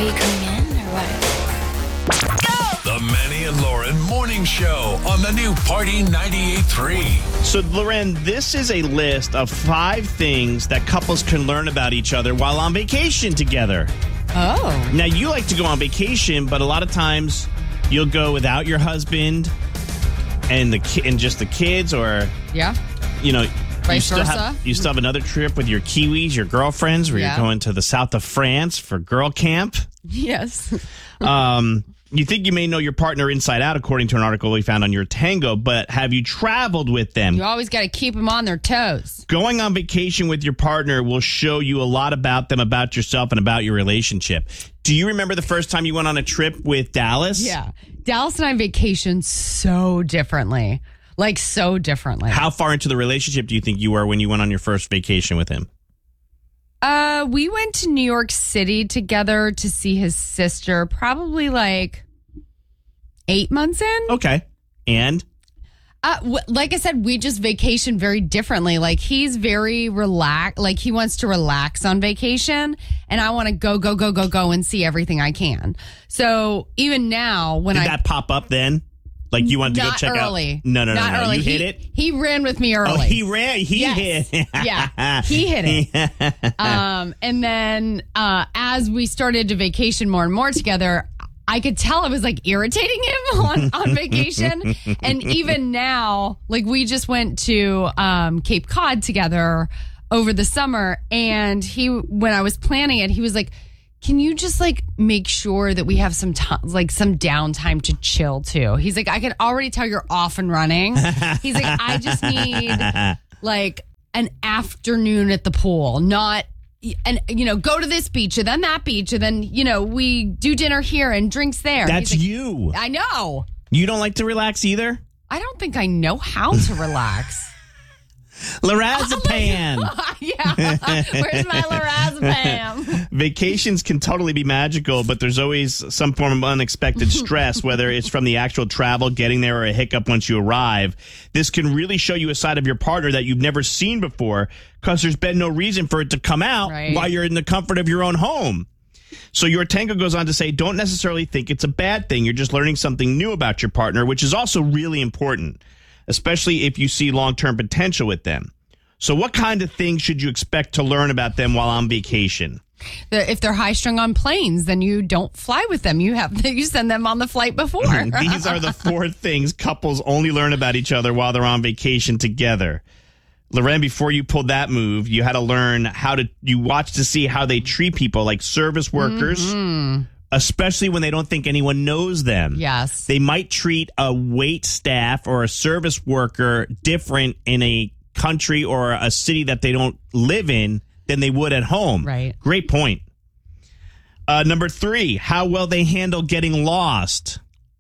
you coming in or what? The Manny and Lauren Morning Show on the new Party 98.3. So, Lauren, this is a list of 5 things that couples can learn about each other while on vacation together. Oh. Now, you like to go on vacation, but a lot of times you'll go without your husband and just the kids, or Yeah. you know, Vice you versa. still have another trip with your Kiwis, your girlfriends, where you're going to the south of France for girl camp. Yes. You think you may know your partner inside out, according to an article we found on Your Tango, but have you traveled with them? You always got to keep them on their toes. Going on vacation with your partner will show you a lot about them, about yourself, and about your relationship. Do you remember the first time you went on a trip with Dallas? Yeah. Dallas and I vacationed so differently. Like, so differently. How far into the relationship do you think you were when you went on your first vacation with him? We went to New York City together to see his sister, probably like 8 months in. Okay. And? Like I said, we just vacation very differently. Like, he's very relaxed. Like, he wants to relax on vacation, and I want to go and see everything I can. So even now, when Did that pop up then? Like, you wanted to go check early. out? No. Not early. You hit it? He ran with me early. Oh, he ran. He Yes. hit. Yeah, he hit it. And then as we started to vacation more and more together, I could tell I was like irritating him on vacation. And even now, like, we just went to Cape Cod together over the summer. And when I was planning it, he was like, can you just like make sure that we have some time, like some downtime to chill too? He's like, I can already tell you're off and running. He's like, I just need like an afternoon at the pool, not, and go to this beach and then that beach and then, we do dinner here and drinks there. That's He's like, you. I know. You don't like to relax either? I don't think I know how to relax. Lorazepam. Yeah. Where's my lorazepam? Vacations can totally be magical, but there's always some form of unexpected stress, whether it's from the actual travel, getting there, or a hiccup once you arrive. This can really show you a side of your partner that you've never seen before, because there's been no reason for it to come out while you're in the comfort of your own home. So Your Tango goes on to say, don't necessarily think it's a bad thing. You're just learning something new about your partner, which is also really important, especially if you see long-term potential with them. So what kind of things should you expect to learn about them while on vacation? If they're high-strung on planes, then you don't fly with them. You send them on the flight before. These are the 4 things couples only learn about each other while they're on vacation together. Loren, before you pulled that move, you had to learn you watch to see how they treat people, like service workers, especially when they don't think anyone knows them. Yes. They might treat a wait staff or a service worker different in a country or a city that they don't live in than they would at home. Right. Great point. Number 3, how well they handle getting lost.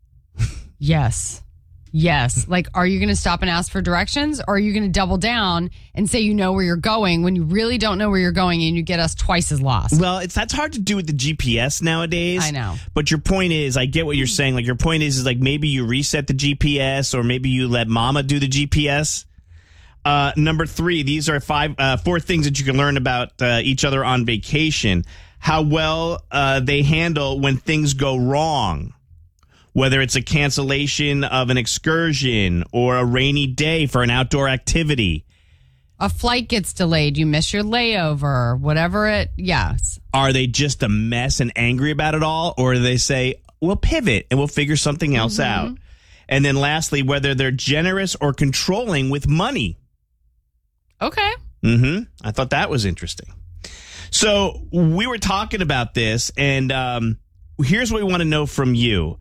Yes. Like, are you going to stop and ask for directions, or are you going to double down and say you know where you're going when you really don't know where you're going and you get us twice as lost? Well, that's hard to do with the GPS nowadays. I know. But your point is, I get what you're saying. Like, your point is like maybe you reset the GPS, or maybe you let mama do the GPS. Number 3, these are 4 things that you can learn about each other on vacation. How well they handle when things go wrong. Whether it's a cancellation of an excursion or a rainy day for an outdoor activity. A flight gets delayed, you miss your layover, whatever yes. Are they just a mess and angry about it all? Or do they say, we'll pivot and we'll figure something else out? And then lastly, whether they're generous or controlling with money. Okay. I thought that was interesting. So we were talking about this, and here's what we want to know from you.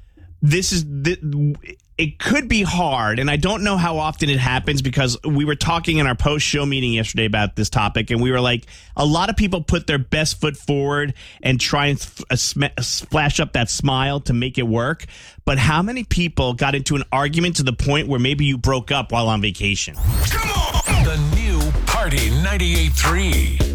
It could be hard, and I don't know how often it happens, because we were talking in our post-show meeting yesterday about this topic, and we were like, a lot of people put their best foot forward and try and flash up that smile to make it work. But how many people got into an argument to the point where maybe you broke up while on vacation? Come on! The new Party 98.3.